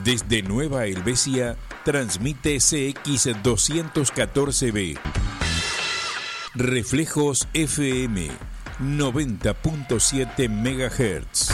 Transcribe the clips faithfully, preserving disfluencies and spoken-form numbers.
Desde Nueva Helvecia, transmite C X doscientos catorce B. Reflejos F M, noventa punto siete megahertz.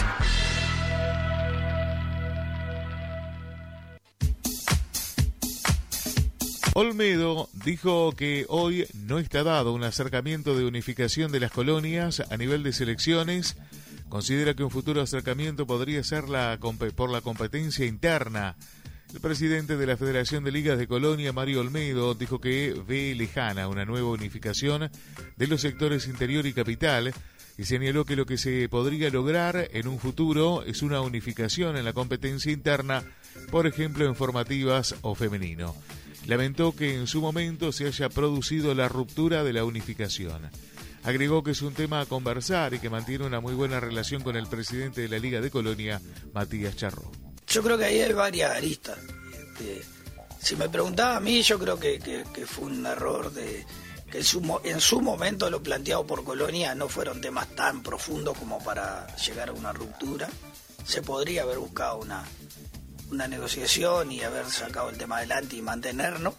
Olmedo dijo que hoy no está dado un acercamiento de unificación de las colonias a nivel de selecciones. Considera que un futuro acercamiento podría ser la, por la competencia interna. El presidente de la Federación de Ligas de Colonia, Mario Olmedo, dijo que ve lejana una nueva unificación de los sectores interior y capital y señaló que lo que se podría lograr en un futuro es una unificación en la competencia interna, por ejemplo en formativas o femenino. Lamentó que en su momento se haya producido la ruptura de la unificación. Agregó que es un tema a conversar y que mantiene una muy buena relación con el presidente de la Liga de Colonia, Matías Charro. Yo creo que ahí hay varias aristas. Este, si me preguntaba a mí, yo creo que, que, que fue un error de que en su, en su momento lo planteado por Colonia no fueron temas tan profundos como para llegar a una ruptura. Se podría haber buscado una, una negociación y haber sacado el tema adelante y mantenernos.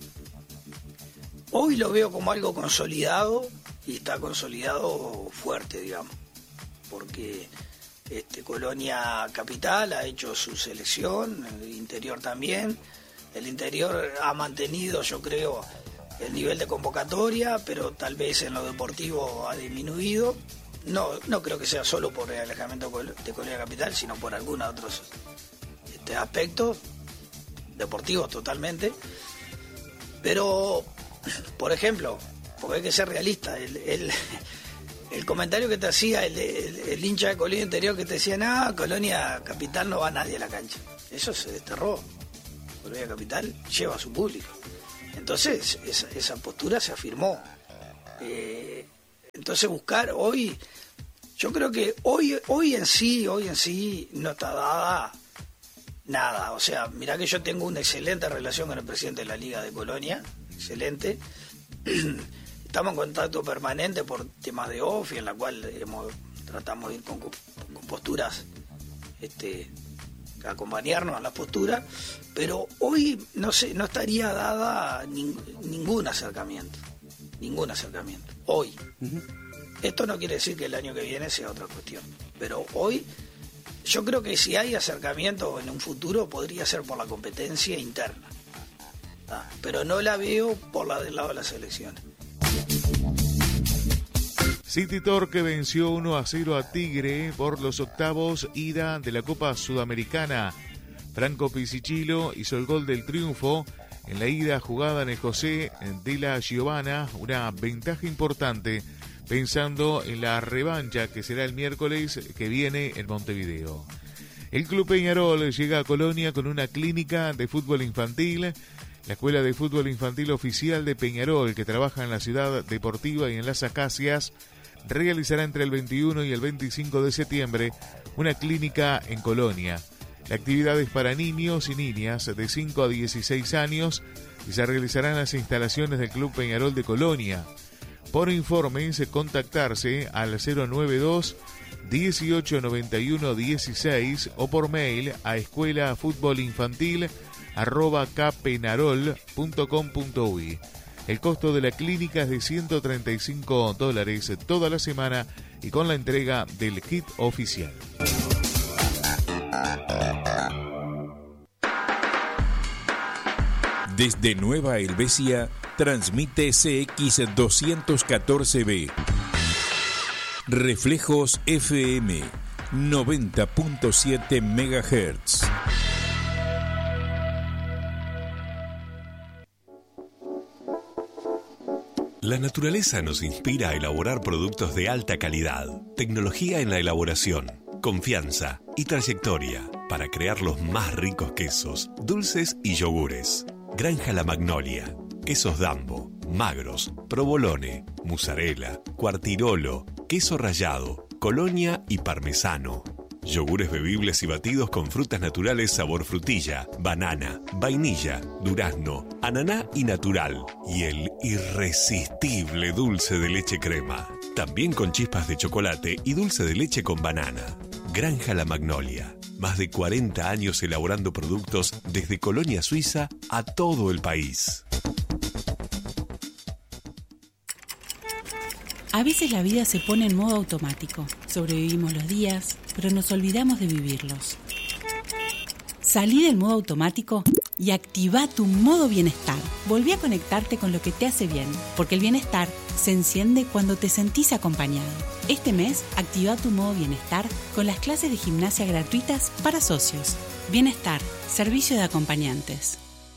Hoy lo veo como algo consolidado y está consolidado fuerte, digamos, porque este, Colonia Capital ha hecho su selección, el interior también, el interior ha mantenido, yo creo, el nivel de convocatoria, pero tal vez en lo deportivo ha disminuido. No, no creo que sea solo por el alejamiento de Colonia Capital, sino por algunos otros este, aspectos deportivos totalmente. Pero, por ejemplo, porque hay que ser realista, el, el, el comentario que te hacía el, el, el hincha de Colonia Interior que te decía, no, Colonia Capital no va nadie a la cancha. Eso se desterró. Colonia Capital lleva a su público. Entonces, esa, esa postura se afirmó. Eh, entonces, buscar hoy, yo creo que hoy, hoy en sí, hoy en sí no está dada nada. O sea, mirá que yo tengo una excelente relación con el presidente de la Liga de Colonia, excelente. Estamos en contacto permanente por temas de O F I, en la cual hemos, tratamos de ir con, con posturas, este, acompañarnos a las posturas, pero hoy no sé, no estaría dada ning, ningún acercamiento, ningún acercamiento, hoy. Uh-huh. Esto no quiere decir que el año que viene sea otra cuestión, pero hoy yo creo que si hay acercamiento en un futuro podría ser por la competencia interna, ¿tá? Pero no la veo por la del lado de las elecciones. City Torque venció uno a cero a Tigre por los octavos ida de la Copa Sudamericana. Franco Pisichillo hizo el gol del triunfo en la ida jugada en el José de la Giovanna, una ventaja importante pensando en la revancha que será el miércoles que viene en Montevideo. El Club Peñarol llega a Colonia con una clínica de fútbol infantil. La Escuela de Fútbol Infantil Oficial de Peñarol, que trabaja en la Ciudad Deportiva y en Las Acacias, realizará entre el veintiuno y el veinticinco de septiembre una clínica en Colonia. La actividad es para niños y niñas de cinco a dieciséis años y se realizará en las instalaciones del Club Peñarol de Colonia. Por informes, contactarse al cero noventa y dos, dieciocho noventa y uno dieciséis o por mail a escuela fútbol infantil arroba capenarol punto com punto uy. El costo de la clínica es de ciento treinta y cinco dólares toda la semana y con la entrega del kit oficial. Desde Nueva Helvecia, transmite C X doscientos catorce B. Reflejos F M, noventa punto siete megahertz. La naturaleza nos inspira a elaborar productos de alta calidad, tecnología en la elaboración, confianza y trayectoria para crear los más ricos quesos, dulces y yogures. Granja La Magnolia, quesos Dambo, magros, provolone, mozzarella, cuartirolo, queso rallado, colonia y parmesano. Yogures bebibles y batidos con frutas naturales sabor frutilla, banana, vainilla, durazno, ananá y natural. Y el irresistible dulce de leche crema. También con chispas de chocolate y dulce de leche con banana. Granja La Magnolia. Más de cuarenta años elaborando productos desde Colonia Suiza a todo el país. A veces la vida se pone en modo automático. Sobrevivimos los días, pero nos olvidamos de vivirlos. Salí del modo automático y activa tu modo bienestar. Volví a conectarte con lo que te hace bien, porque el bienestar se enciende cuando te sentís acompañado. Este mes, activa tu modo bienestar con las clases de gimnasia gratuitas para socios. Bienestar, servicio de acompañantes.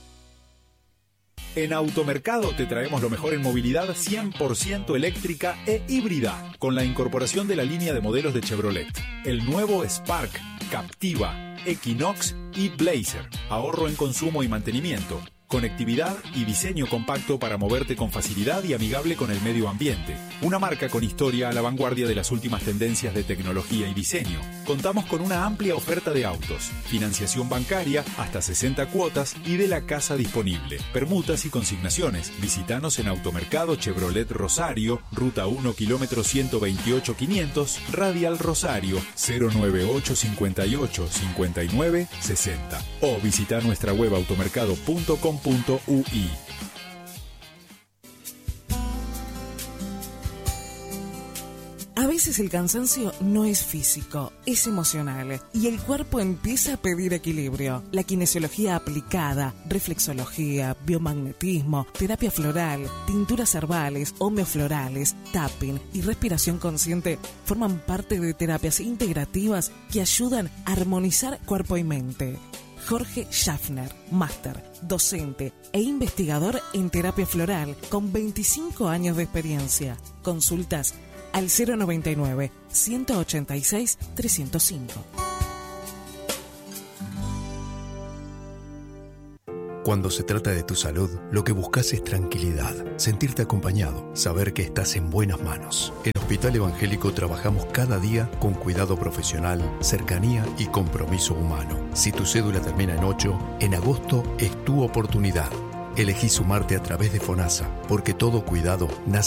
En Automercado te traemos lo mejor en movilidad cien por ciento eléctrica e híbrida, con la incorporación de la línea de modelos de Chevrolet. El nuevo Spark, Captiva, Equinox y Blazer. Ahorro en consumo y mantenimiento. Conectividad y diseño compacto para moverte con facilidad y amigable con el medio ambiente. Una marca con historia a la vanguardia de las últimas tendencias de tecnología y diseño. Contamos con una amplia oferta de autos, financiación bancaria hasta sesenta cuotas y de la casa disponible. Permutas y consignaciones. Visítanos en Automercado Chevrolet Rosario, Ruta uno, kilómetro ciento veintiocho quinientos, Radial Rosario, cero nueve ocho cinco ocho cinco nueve seis cero. O visita nuestra web automercado punto com punto u i. A veces el cansancio no es físico, es emocional y el cuerpo empieza a pedir equilibrio. La kinesiología aplicada, reflexología, biomagnetismo, terapia floral, tinturas herbales, homeoflorales, tapping y respiración consciente forman parte de terapias integrativas que ayudan a armonizar cuerpo y mente. Jorge Schaffner, máster, docente e investigador en terapia floral con veinticinco años de experiencia. Consultas al cero noventa y nueve, ciento ochenta y seis, trescientos cinco. Cuando se trata de tu salud, lo que buscas es tranquilidad, sentirte acompañado, saber que estás en buenas manos. En Hospital Evangélico trabajamos cada día con cuidado profesional, cercanía y compromiso humano. Si tu cédula termina en ocho, en agosto es tu oportunidad. Elegí sumarte a través de FONASA, porque todo cuidado nace